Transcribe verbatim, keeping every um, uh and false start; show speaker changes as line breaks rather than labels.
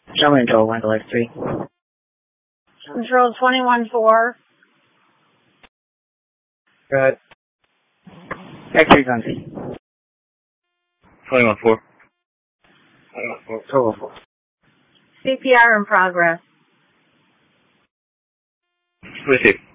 Show me control, one Galaxy three.
Control twenty-one four.
Good. X-ray country.
twenty-one four.
Total four.
C P R in progress.
Receive.